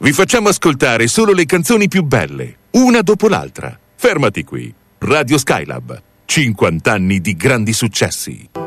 Vi facciamo ascoltare solo le canzoni più belle, una dopo l'altra. Fermati qui. Radio Skylab. 50 anni di grandi successi.